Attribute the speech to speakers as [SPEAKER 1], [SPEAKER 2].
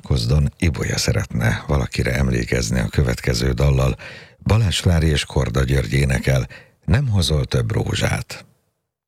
[SPEAKER 1] Rákozdon Ibolya szeretne valakire emlékezni a következő dallal. Balázs Klári és Korda György énekel, Nem hozol több rózsát.